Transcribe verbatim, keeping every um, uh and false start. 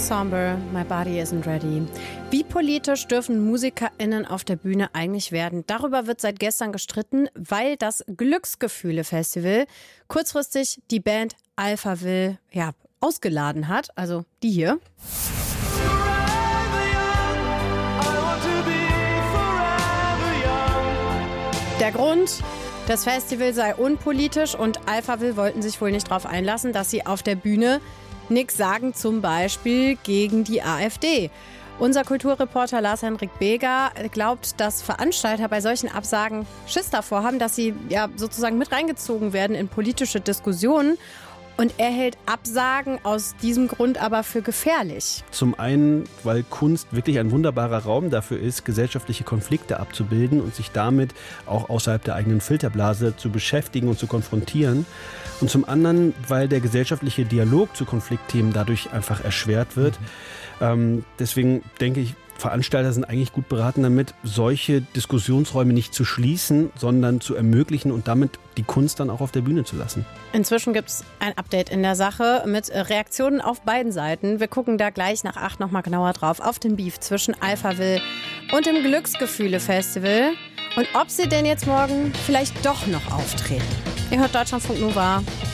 Somber, My Body Isn't Ready. Wie politisch dürfen MusikerInnen auf der Bühne eigentlich werden? Darüber wird seit gestern gestritten, weil das Glücksgefühle-Festival kurzfristig die Band Alphaville ja, ausgeladen hat. Also die hier. Der Grund? Das Festival sei unpolitisch und Alphaville wollten sich wohl nicht darauf einlassen, dass sie auf der Bühne nichts sagen, zum Beispiel gegen die AfD. Unser Kulturreporter Lars-Henrik Beger glaubt, dass Veranstalter bei solchen Absagen Schiss davor haben, dass sie ja sozusagen mit reingezogen werden in politische Diskussionen. Und er hält Absagen aus diesem Grund aber für gefährlich. Zum einen, weil Kunst wirklich ein wunderbarer Raum dafür ist, gesellschaftliche Konflikte abzubilden und sich damit auch außerhalb der eigenen Filterblase zu beschäftigen und zu konfrontieren. Und zum anderen, weil der gesellschaftliche Dialog zu Konfliktthemen dadurch einfach erschwert wird. Mhm. Ähm, deswegen denke ich, Veranstalter sind eigentlich gut beraten damit, solche Diskussionsräume nicht zu schließen, sondern zu ermöglichen und damit die Kunst dann auch auf der Bühne zu lassen. Inzwischen gibt es ein Update in der Sache mit Reaktionen auf beiden Seiten. Wir gucken da gleich nach acht nochmal genauer drauf auf den Beef zwischen Alphaville und dem Glücksgefühle-Festival und ob sie denn jetzt morgen vielleicht doch noch auftreten. Ihr hört Deutschlandfunk Nova.